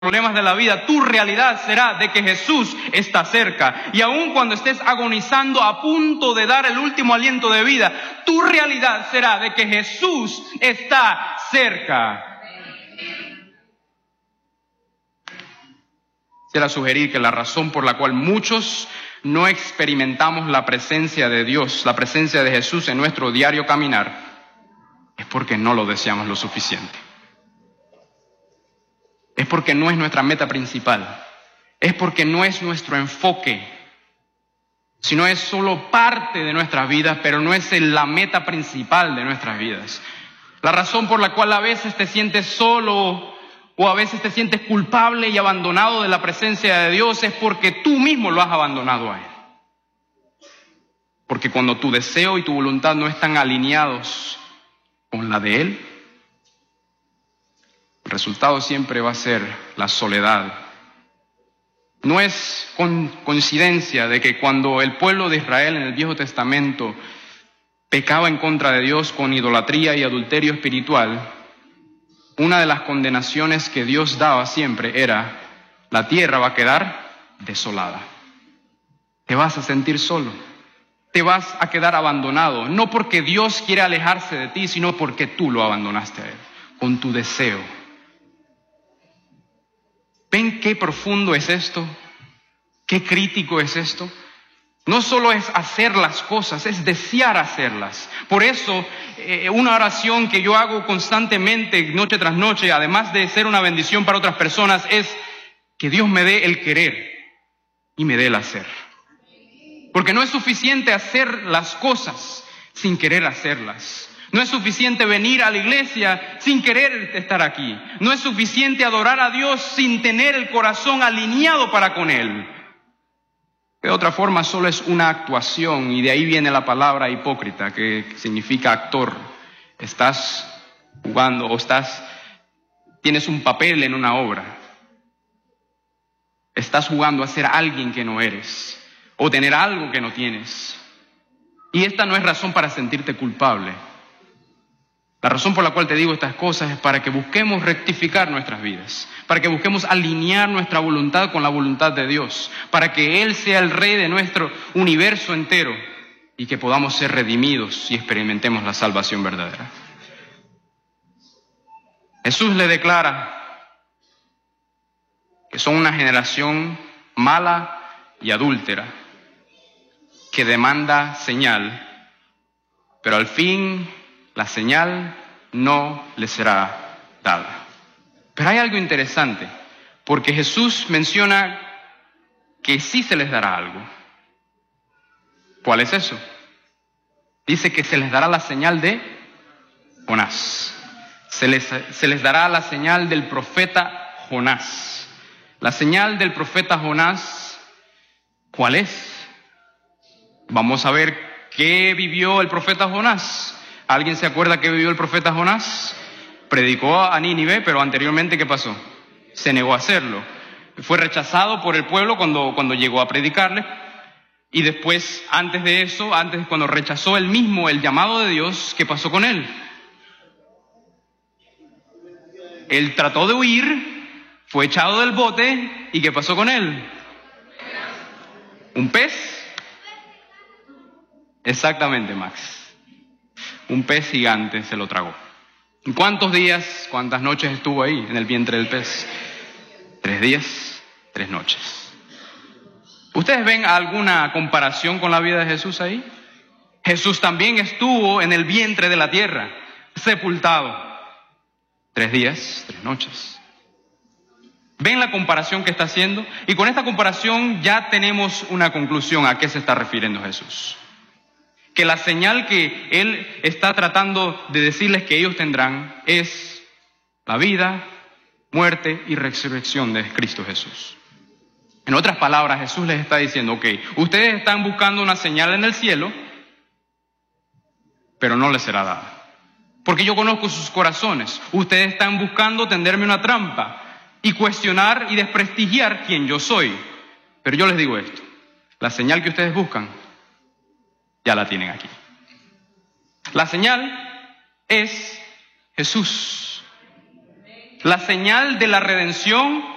problemas de la vida, tu realidad será de que Jesús está cerca. Y aun cuando estés agonizando a punto de dar el último aliento de vida, tu realidad será de que Jesús está cerca. Quisiera sugerir que la razón por la cual muchos no experimentamos la presencia de Dios, la presencia de Jesús en nuestro diario caminar, es porque no lo deseamos lo suficiente. Es porque no es nuestra meta principal. Es porque no es nuestro enfoque. Sino es solo parte de nuestras vidas, pero no es la meta principal de nuestras vidas. La razón por la cual a veces te sientes solo o a veces te sientes culpable y abandonado de la presencia de Dios es porque tú mismo lo has abandonado a Él. Porque cuando tu deseo y tu voluntad no están alineados con la de Él, el resultado siempre va a ser la soledad. No es coincidencia de que cuando el pueblo de Israel en el Viejo Testamento pecaba en contra de Dios con idolatría y adulterio espiritual, una de las condenaciones que Dios daba siempre era: la tierra va a quedar desolada. Te vas a sentir solo. Te vas a quedar abandonado. No porque Dios quiere alejarse de ti, sino porque tú lo abandonaste a Él con tu deseo. ¿Ven qué profundo es esto? ¿Qué crítico es esto? No solo es hacer las cosas, es desear hacerlas. Por eso, una oración que yo hago constantemente, noche tras noche, además de ser una bendición para otras personas, es que Dios me dé el querer y me dé el hacer. Porque no es suficiente hacer las cosas sin querer hacerlas. No es suficiente venir a la iglesia sin querer estar aquí. No es suficiente adorar a Dios sin tener el corazón alineado para con Él. De otra forma, solo es una actuación, y de ahí viene la palabra hipócrita, que significa actor. Estás jugando o tienes un papel en una obra. Estás jugando a ser alguien que no eres o tener algo que no tienes. Y esta no es razón para sentirte culpable. La razón por la cual te digo estas cosas es para que busquemos rectificar nuestras vidas, para que busquemos alinear nuestra voluntad con la voluntad de Dios, para que Él sea el Rey de nuestro universo entero y que podamos ser redimidos y experimentemos la salvación verdadera. Jesús le declara que son una generación mala y adúltera que demanda señal, pero al fin la señal no le será dada. Pero hay algo interesante, porque Jesús menciona que sí se les dará algo. ¿Cuál es eso? Dice que se les dará la señal de Jonás. Se les dará la señal del profeta Jonás. La señal del profeta Jonás, ¿cuál es? Vamos a ver qué vivió el profeta Jonás. ¿Alguien se acuerda qué vivió el profeta Jonás? Predicó a Nínive, pero anteriormente, ¿qué pasó? Se negó a hacerlo. Fue rechazado por el pueblo cuando llegó a predicarle. Y después, antes de eso, cuando rechazó él mismo el llamado de Dios, ¿qué pasó con él? Él trató de huir, fue echado del bote, ¿y qué pasó con él? ¿Un pez? Exactamente, Max. Un pez gigante se lo tragó. ¿Y cuántos días, cuántas noches estuvo ahí en el vientre del pez? 3 días, 3 noches. ¿Ustedes ven alguna comparación con la vida de Jesús ahí? Jesús también estuvo en el vientre de la tierra, sepultado. 3 días, 3 noches. ¿Ven la comparación que está haciendo? Y con esta comparación ya tenemos una conclusión a qué se está refiriendo Jesús. Que la señal que Él está tratando de decirles que ellos tendrán es la vida, muerte y resurrección de Cristo Jesús. En otras palabras, Jesús les está diciendo, ok, ustedes están buscando una señal en el cielo, pero no les será dada. Porque yo conozco sus corazones. Ustedes están buscando tenderme una trampa y cuestionar y desprestigiar quién yo soy. Pero yo les digo esto, la señal que ustedes buscan, ya la tienen aquí. La señal es Jesús. La señal de la redención